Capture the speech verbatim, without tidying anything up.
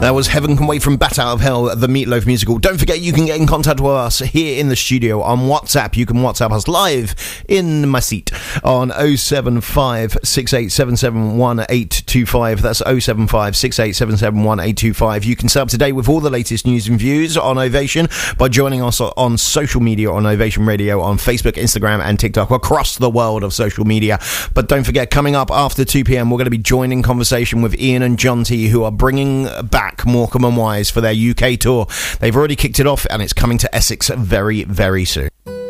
That was Heaven Can Wait from Bat Out of Hell, the Meatloaf musical. Don't forget, you can get in contact with us here in the studio on WhatsApp. You can WhatsApp us live in my seat on oh seven five, six eight seven seven, one eight two five. That's oh seven five, six eight seven seven, one eight two five. You can stay up to date with all the latest news and views on Ovation by joining us on social media on Ovation Radio on Facebook, Instagram and TikTok, across the world of social media. But don't forget, coming up after two p.m, we're going to be joining conversation with Ian and John T, who are bringing back Morecambe and Wise for their U K tour. They've already kicked it off and it's coming to Essex very, very soon.